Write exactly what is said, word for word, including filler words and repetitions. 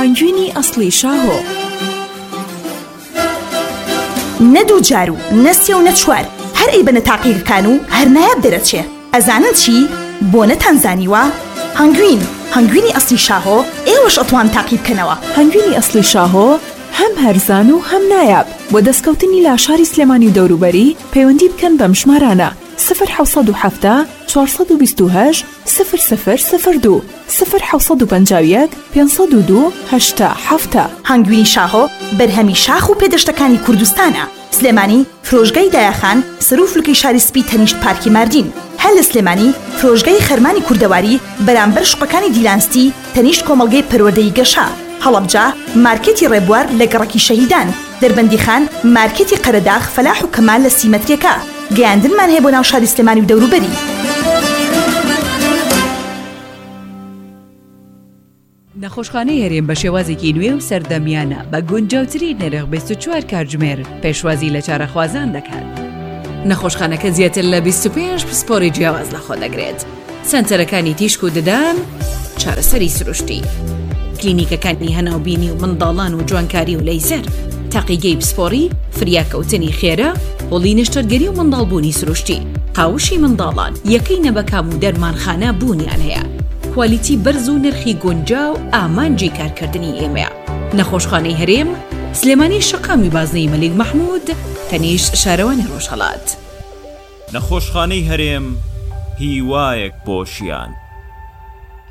هەنگوینی ئەسڵی شاهۆ. نەدوو جار و نەسێ و نەچوار هەر ئەی بنە تاقیەکان و هەر نایاب دەرەچێ. ئەزانن چی؟ بۆ نەتانزانیوە هەنگوین هەنگوینی ئەسڵی شاهۆ ئێوەش ئەتوان تاقی بکەنەوە. هەنگوینی ئەسڵی شاهۆ هەم هەرزان و هەم نایاب. بۆ دەستکەوتنی لاشاری سلێمانی و دەوروبەری پەیوەندی بکەن بەم ژمارانە صفر حەوت و هەفت چوارسەد و بیست و هەشت صفر صفر صفر دوو صفر حەوت و پەنجا و یەک پێنجسەد و دوو هەشتا هەفت. هەنگوینی شاهۆ بەرهەمی شاخ و پێدەشتەکانی کوردستانە. سلێمانی فرۆژگای دایەخان سەر و فلوکەی شاری سپی تەنیشت پارکی ماردین. هەر لە سلێمانی فرۆژگای خەرمانی کوردەواری بەرامبەر شوقەکانی دیلانستی تەنیشت کۆمەڵگەی پەروەردەی گەشا. هەڵەبجا مارکێتی ڕێبوار لە گەڕەکی شەهیدان. دەربەندیخان مارکێتی قەرەداغ فەلاح و کەمال لە سیمەتریەکە. گەیاندنمان هەیە بۆ ناو شاری سلێمانی و دەوروبەری. نەخۆشخانەی هەرێم بە شێوازێکی نوێ و سەردەمیانە بە گونجاوترین نرخ بیست و چوار کاتژمێر پێشوازی لە چارەخوازان دەکات. نەخۆشخانەکە زیاتر لە بیست و پێنج پسپۆری جیاواز لەخۆ دەگرێت. سەنتەرەکانی تیشک و ددان، چارەسەری سروشتی، کلینیکەکانی هەناوبینی و منداڵان و جوانکاری و لەیزەر، تاقیگەی پسپۆری، فریاکەوتنی خێرە، هۆڵی نیشتەرگەری و منداڵبوونی سروشتی، قاوشی منداڵان، یەکەی نەبەکام و دەرمانخانە بوونیان هەیە. کوالیتی بەرز و نرخی گونجاو ئامانجی کارکردنی ئێمەیە. نەخۆشخانەی هەرێم، سلێمانی شەقامی بازنەی مەلیک مەحموود، تەنیشت شارەوانی ڕۆژهەڵات. نەخۆشخانەی هەرێم هیوایەک بۆ ژیان.